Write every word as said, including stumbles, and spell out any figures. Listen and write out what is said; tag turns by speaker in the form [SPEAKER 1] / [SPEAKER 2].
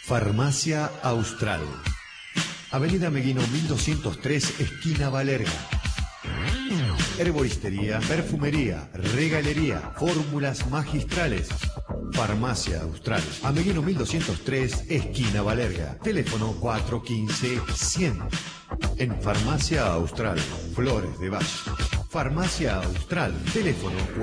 [SPEAKER 1] Farmacia Austral. Avenida Meguino mil doscientos tres, esquina Valerga. Herboristería, perfumería, regalería, fórmulas magistrales. Farmacia Austral. Meguino mil doscientos tres, esquina Valerga. Teléfono cuatro uno cinco, cien. En Farmacia Austral, Flores de Valle. Farmacia Austral. Teléfono